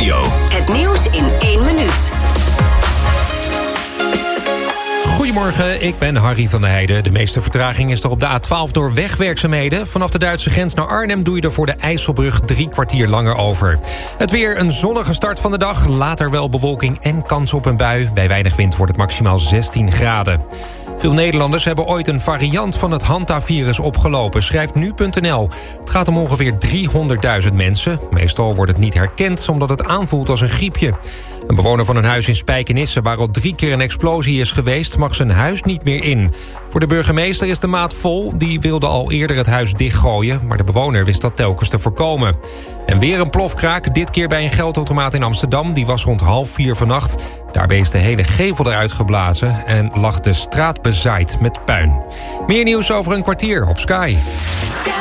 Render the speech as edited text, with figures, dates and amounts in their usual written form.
Radio. Het nieuws in 1 minuut. Goedemorgen, ik ben Harry van der Heijden. De meeste vertraging is er op de A12 door wegwerkzaamheden. Vanaf de Duitse grens naar Arnhem doe je er voor de IJsselbrug 3 kwartier langer over. Het weer, een zonnige start van de dag. Later wel bewolking en kans op een bui. Bij weinig wind wordt het maximaal 16 graden. Veel Nederlanders hebben ooit een variant van het Hanta-virus opgelopen, schrijft nu.nl. Het gaat om ongeveer 300.000 mensen. Meestal wordt het niet herkend, omdat het aanvoelt als een griepje. Een bewoner van een huis in Spijkenisse, waar al 3 keer een explosie is geweest, mag zijn huis niet meer in. Voor de burgemeester is de maat vol. Die wilde al eerder het huis dichtgooien, maar de bewoner wist dat telkens te voorkomen. En weer een plofkraak, dit keer bij een geldautomaat in Amsterdam. Die was rond 3:30 vannacht. Daarbij is de hele gevel eruit geblazen en lag de straat bezaaid met puin. Meer nieuws over een kwartier op Sky.